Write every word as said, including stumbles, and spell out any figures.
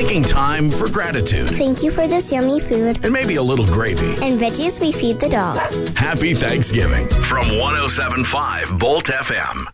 Taking time for gratitude. Thank you for this yummy food. And maybe a little gravy. And veggies we feed the dog. Happy Thanksgiving from one oh seven point five Bolt F M.